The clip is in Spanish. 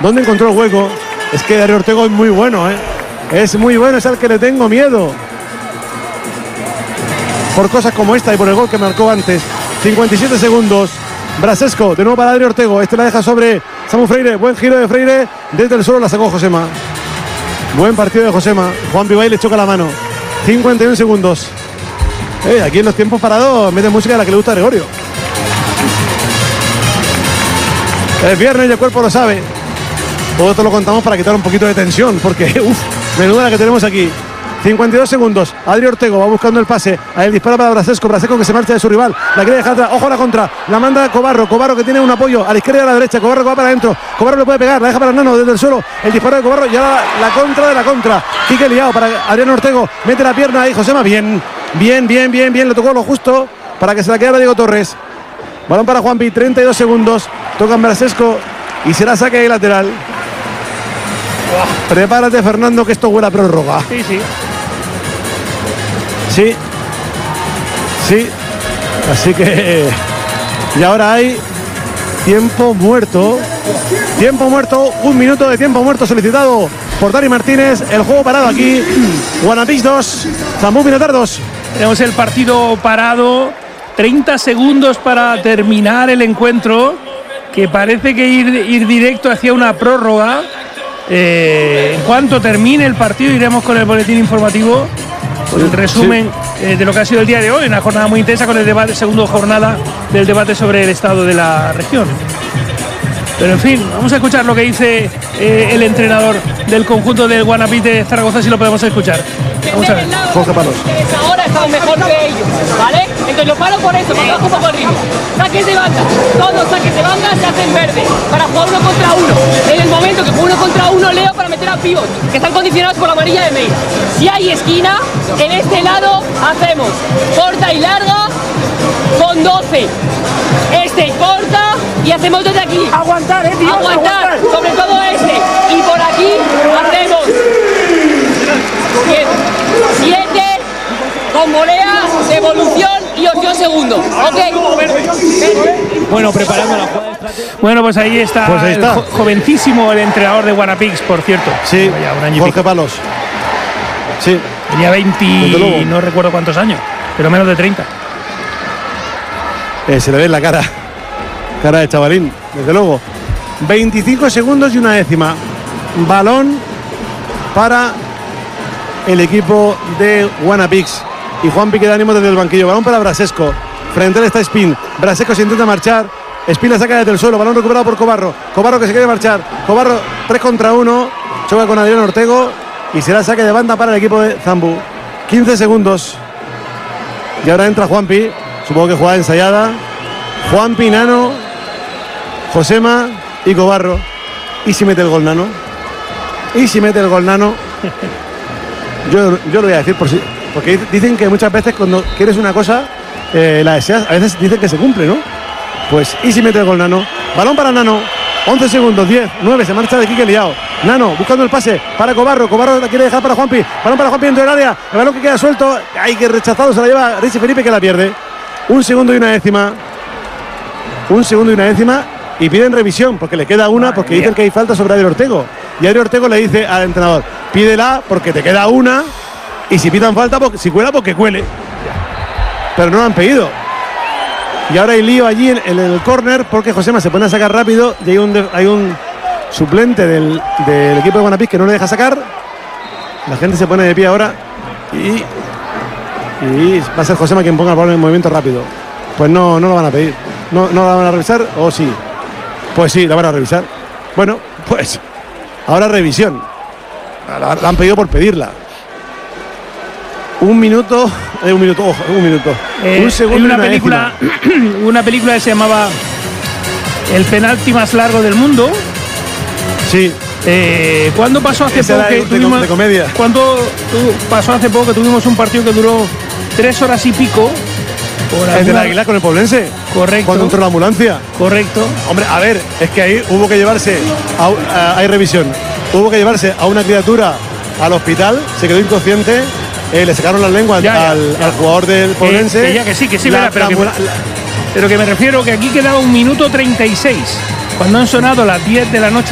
¿Dónde encontró el hueco? Es que Darío Ortego es muy bueno, ¿eh? Es muy bueno, es al que le tengo miedo. Por cosas como esta y por el gol que marcó antes. 57 segundos. Brasesco, de nuevo para Darío Ortego. Este la deja sobre Samu Freire. Buen giro de Freire. Desde el suelo la sacó Josema. Buen partido de Josema. Juan Pibay le choca la mano. 51 segundos. Aquí en los tiempos parados mete música de la que le gusta a Gregorio. Es viernes y el cuerpo lo sabe. Todo esto lo contamos para quitar un poquito de tensión, porque menuda la que tenemos aquí. 52 segundos. Adri Ortego va buscando el pase. Ahí el disparo para Brasesco. Brasesco que se marcha de su rival. La quiere dejar atrás. Ojo a la contra. La manda Cobarro. Cobarro que tiene un apoyo a la izquierda y a la derecha. Cobarro que va para adentro. Cobarro le puede pegar. La deja para Nano desde el suelo. El disparo de Cobarro. Ya la contra de la contra. Quique liado para Adrián Ortego. Mete la pierna ahí. Josema. Bien. Le tocó lo justo para que se la quedara Diego Torres. Balón para Juanpi. 32 segundos. Tocan Brasesco. Y será saque de lateral. Prepárate, Fernando, que esto huele a prórroga. Sí. Así que... Y ahora hay tiempo muerto. Tiempo muerto. 1 minuto de tiempo muerto solicitado por Dani Martínez. El juego parado aquí. Guanapix 2. Zambú Minotaur 2. Tenemos el partido parado. 30 segundos para terminar el encuentro. Que parece que ir directo hacia una prórroga. En cuanto termine el partido iremos con el boletín informativo, con el resumen de lo que ha sido el día de hoy, una jornada muy intensa con el debate, segunda jornada del debate sobre el estado de la región. Pero en fin, vamos a escuchar lo que dice el entrenador del conjunto del Guanapix de Zaragoza, si lo podemos escuchar. Vamos a ver. Jorge Palos. Ahora estamos mejor que ellos, ¿vale? Entonces lo paro por eso, para abajo un poco el ritmo. Saques de banda, todos saques de banda se hacen verde para jugar 1 contra 1. En el momento que juega 1 contra 1, Leo para meter a pivot, que están condicionados por la amarilla de Meira. Si hay esquina, en este lado hacemos corta y larga con 12. Corta y hacemos desde aquí. Aguantar, tío. Aguantar, sobre todo este. Y por aquí hacemos 7 con volea, devolución y opción segundo. Ok. Bueno, preparando la jugada. Bueno, pues ahí está, jovencísimo el entrenador de Guanapix, por cierto. Sí, Jorge Palos. Sí. Tenía 20 y no recuerdo cuántos años, pero menos de 30. Se le ve en la cara de chavalín, desde luego. 25 segundos y 1 décima. Balón para el equipo de Guanapix. Y Juanpi que da ánimo desde el banquillo. Balón para Brasesco. Frente a él está Spin. Brasesco se intenta marchar. Spin la saca desde el suelo. Balón recuperado por Cobarro. Cobarro que se quiere marchar. Cobarro 3 contra 1. Choca con Adrián Ortego. Y será saque de banda para el equipo de Zambú. 15 segundos. Y ahora entra Juanpi. Supongo que jugada ensayada. Juanpi, Nano, Josema y Cobarro. ¿Y si mete el gol Nano? Yo lo voy a decir por si. Porque dicen que muchas veces cuando quieres una cosa, la deseas, a veces dicen que se cumple, ¿no? Pues, ¿y si mete el gol Nano? Balón para Nano. 11 segundos, 10, 9, se marcha de Quique liado. Nano buscando el pase para Cobarro. Cobarro la quiere dejar para Juanpi. Balón para Juanpi dentro del área. El balón que queda suelto. Ay, que rechazado, se la lleva Richie Felipe que la pierde. 1 segundo y 1 décima. 1 segundo y 1 décima. Y piden revisión porque le queda una, porque dicen que hay falta sobre Adri Ortego. Y Adri Ortego le dice al entrenador: pídela porque te queda una. Y si pitan falta, porque, si cuela, porque cuele. Pero no lo han pedido. Y ahora hay lío allí en el córner porque Josema se pone a sacar rápido y hay un suplente del equipo de Guanapix que no le deja sacar. La gente se pone de pie ahora y va a ser Josema quien ponga el balón en movimiento rápido. Pues no lo van a pedir. No la van a revisar, o sí. Pues sí, la van a revisar. Bueno, pues ahora revisión. La han pedido por pedirla. Un minuto. Un segundo. Hay una película que se llamaba El penalti más largo del mundo. Sí. ¿Cuándo pasó hace poco que tuvimos de comedia? ¿Cuándo pasó hace poco que tuvimos un partido que duró 3 horas y pico? ¿El del Aguilar con el Poblense? Correcto. Cuando entró la ambulancia. Correcto. Hombre, a ver, es que ahí hubo que llevarse hay revisión. Hubo que llevarse a una criatura al hospital, se quedó inconsciente, le sacaron las lenguas al jugador del Poblense. Que sí, pero que me refiero que aquí quedaba 1 minuto 36. Cuando han sonado las 10 de la noche